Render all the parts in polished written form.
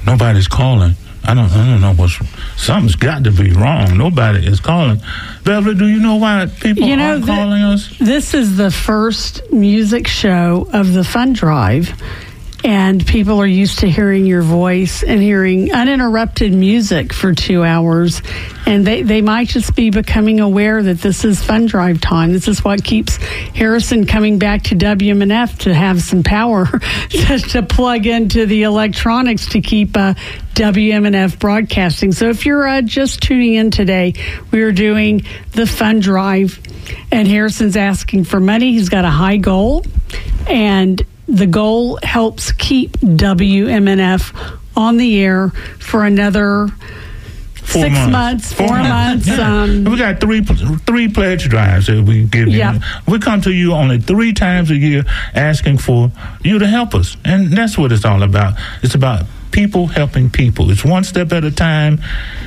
Nobody's calling. I don't know something's got to be wrong. Nobody is calling. Beverly, do you know why people aren't calling us? This is the first music show of the fund drive, and people are used to hearing your voice and hearing uninterrupted music for 2 hours, and they might just be becoming aware that this is fund drive time. This is what keeps Harrison coming back to WMNF to have some power to plug into the electronics to keep WMNF broadcasting. So if you're just tuning in today, we are doing the fund drive, and Harrison's asking for money. He's got a high goal, and the goal helps keep WMNF on the air for another 4 months. We got three pledge drives that we give you. Yep. We come to you only 3 times a year asking for you to help us. And that's what it's all about. It's about people helping people. It's one step at a time.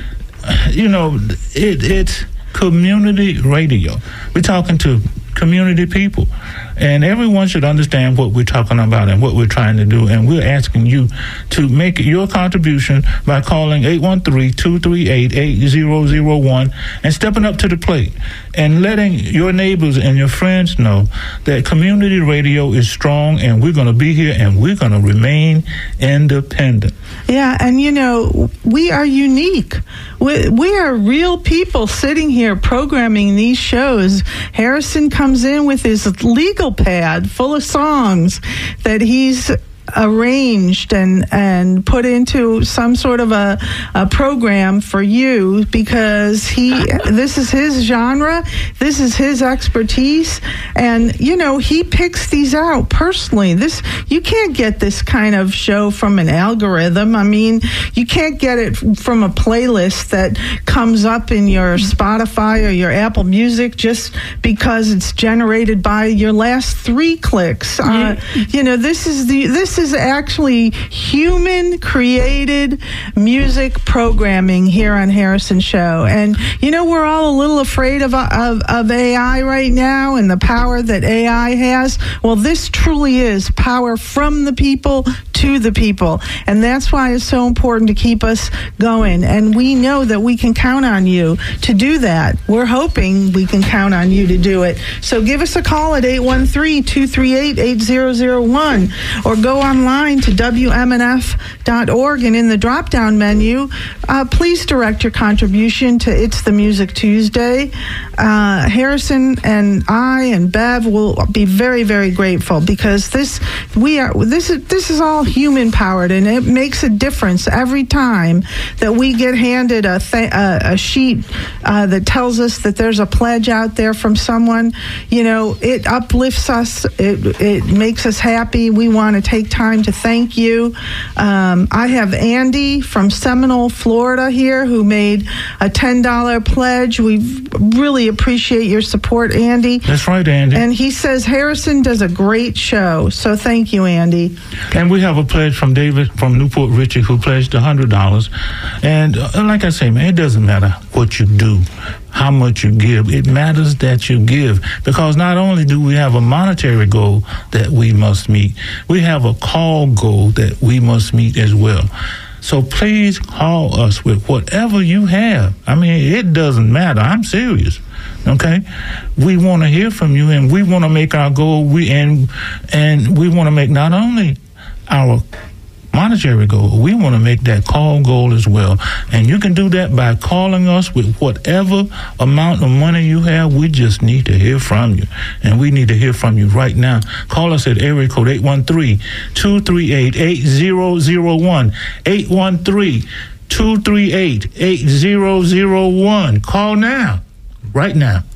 It's community radio. We're talking to community people, and everyone should understand what we're talking about and what we're trying to do, and we're asking you to make your contribution by calling 813-238-8001 and stepping up to the plate and letting your neighbors and your friends know that community radio is strong, and we're going to be here, and we're going to remain independent. Yeah, and we are unique. We are real people sitting here programming these shows. Harrison comes in with his legal pad full of songs that he's arranged and put into some sort of a program for you, because this is his genre, this is his expertise, and he picks these out personally. You can't get this kind of show from an algorithm. I mean, you can't get it from a playlist that comes up in your Spotify or your Apple Music just because it's generated by your last 3 clicks. This is actually human created music programming here on Harrison Show. And we're all a little afraid of AI right now and the power that AI has. Well, this truly is power from the people to the people, and that's why it's so important to keep us going. And we know that we can count on you to do that. We're hoping we can count on you to do it. So give us a call at 813-238-8001 or go online to WMNF.org, and in the drop-down menu, please direct your contribution to It's the Music Tuesday. Harrison and I and Bev will be very, very grateful, because this is all human powered, and it makes a difference every time that we get handed a sheet that tells us that there's a pledge out there from someone. It uplifts us. It makes us happy. We want to take time to thank you. I have Andy from Seminole, Florida here, who made a $10 pledge. We really appreciate your support, Andy. That's right, Andy. And he says Harrison does a great show. So thank you, Andy. And we have a pledge from David from Newport Richey, who pledged $100. And like I say, man, it doesn't matter what you do, how much you give. It matters that you give, because not only do we have a monetary goal that we must meet, we have a call goal that we must meet as well. So please call us with whatever you have. I mean, it doesn't matter. I'm serious. Okay? We want to hear from you, and we want to make our goal. And we want to make not only our monetary goal, we want to make that call goal as well. And you can do that by calling us with whatever amount of money you have. We just need to hear from you, and we need to hear from you right now. Call us at area code 813-238-8001, 813-238-8001. Call now, right now.